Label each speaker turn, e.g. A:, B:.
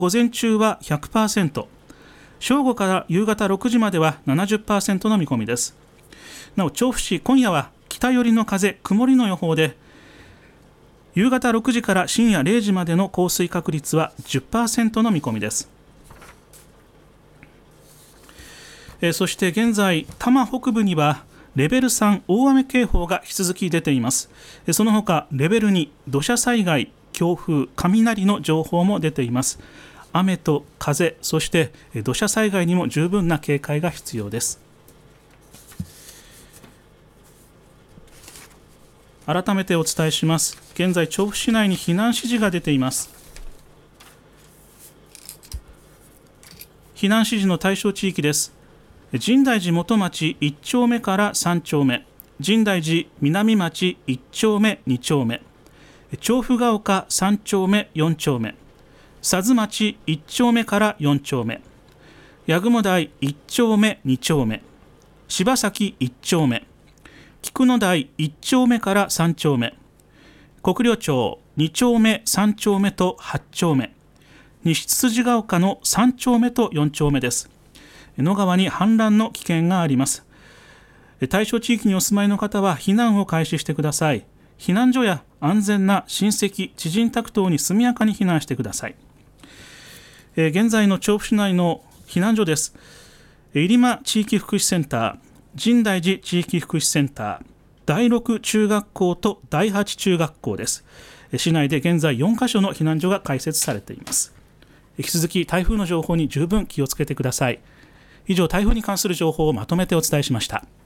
A: 午前中は 100%、正午から夕方6時までは 70% の見込みです。なお調布市、今夜は北寄りの風、曇りの予報で、夕方6時から深夜0時までの降水確率は 10% の見込みです。そして現在、多摩北部にはレベル3大雨警報が引き続き出ています。その他レベル2土砂災害、強風、雷の情報も出ています。雨と風、そして土砂災害にも十分な警戒が必要です。改めてお伝えします。現在調布市内に避難指示が出ています。避難指示の対象地域です。深大寺元町1丁目から3丁目、深大寺南町1丁目2丁目、調布が丘3丁目4丁目、佐津町1丁目から4丁目、八雲台1丁目2丁目、柴崎1丁目、菊野台1丁目から3丁目、国領町2丁目3丁目と8丁目、西つつじが丘の3丁目と4丁目です。野川に氾濫の危険があります。対象地域にお住まいの方は避難を開始してください。避難所や安全な親戚、知人宅等に速やかに避難してください。現在の調布市内の避難所です。入間地域福祉センター、深大寺地域福祉センター、第6中学校と第8中学校です。市内で現在4カ所の避難所が開設されています。引き続き台風の情報に十分気をつけてください。以上、台風に関する情報をまとめてお伝えしました。